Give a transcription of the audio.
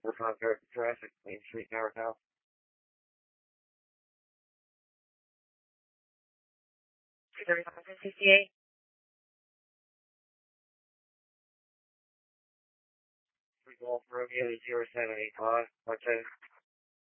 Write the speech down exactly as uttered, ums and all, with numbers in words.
We're on traffic, Main Street, Tower House. two thirty-five sixty-eight. Golf Romeo zero seven eight five. Okay.